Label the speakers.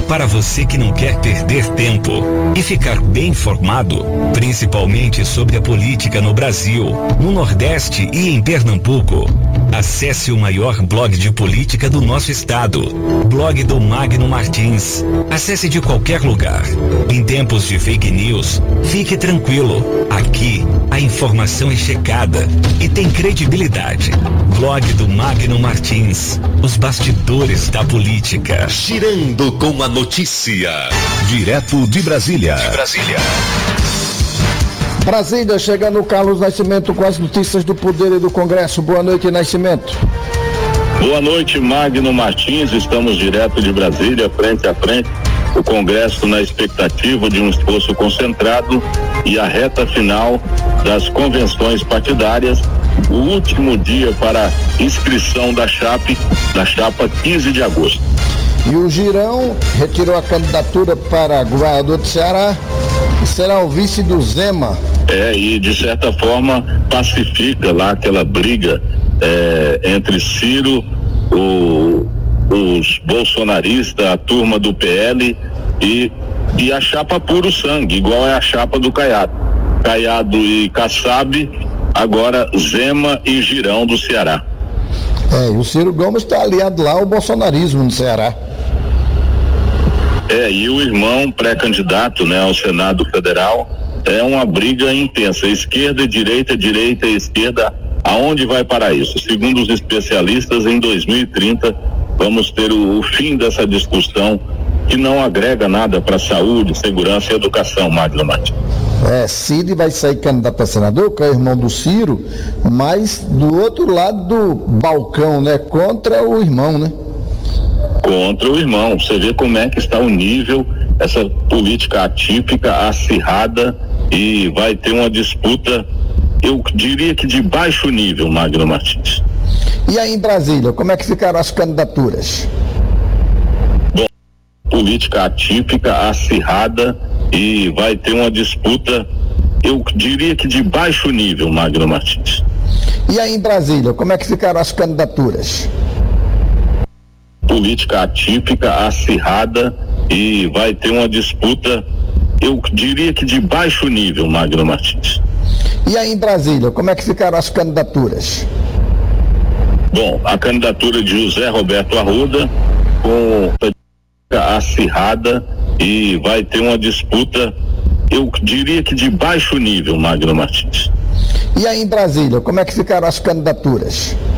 Speaker 1: Para você que não quer perder tempo e ficar bem informado, principalmente sobre a política no Brasil, no Nordeste e em Pernambuco, acesse o maior blog de política do nosso estado, blog do Magno Martins. Acesse de qualquer lugar. Em tempos de fake news, fique tranquilo. Aqui, a informação é checada e tem credibilidade. Blog do Magno Martins. Os bastidores da política.
Speaker 2: Girando com a notícia. Direto de Brasília.
Speaker 3: Brasília, chegando o Carlos Nascimento com as notícias do Poder e do Congresso. Boa noite, Nascimento.
Speaker 4: Boa noite, Magno Martins. Estamos direto de Brasília, frente a frente. O Congresso na expectativa de um esforço concentrado e a reta final das convenções partidárias. O último dia para inscrição da chapa 15 de agosto.
Speaker 3: E o Girão retirou a candidatura para governador do Ceará e será o vice do Zema.
Speaker 4: E de certa forma pacifica lá aquela briga entre Ciro, os bolsonaristas, a turma do PL e a chapa puro sangue, igual é a chapa do Caiado. Caiado e Kassab, agora Zema e Girão do Ceará.
Speaker 3: E o Ciro Gomes está aliado lá ao bolsonarismo no Ceará.
Speaker 4: E o irmão pré-candidato, né, ao Senado Federal. É uma briga intensa, esquerda e direita e esquerda. Aonde vai parar isso? Segundo os especialistas, em 2030 vamos ter o fim dessa discussão que não agrega nada para saúde, segurança e educação, Magno Martins.
Speaker 3: Cid vai sair candidato a senador, que é o irmão do Ciro, mas do outro lado do balcão, né? Contra o irmão, né?
Speaker 4: Contra o irmão. Você vê como é que está o nível, essa política atípica, acirrada, e vai ter uma disputa, eu diria que de baixo nível, Magno Martins.
Speaker 3: E aí em Brasília, como é que ficaram as candidaturas?
Speaker 4: Bom, política atípica, acirrada, e vai ter uma disputa, eu diria que de baixo nível, Magno Martins.
Speaker 3: E aí em Brasília, como é que ficaram as candidaturas?
Speaker 4: Política atípica, acirrada, e vai ter uma disputa, eu diria que de baixo nível, Magno Martins.
Speaker 3: E aí em Brasília, como é que ficaram as candidaturas?
Speaker 4: Bom, a candidatura de José Roberto Arruda, com acirrada, e vai ter uma disputa, eu diria que de baixo nível, Magno Martins.
Speaker 3: E aí em Brasília, como é que ficaram as candidaturas?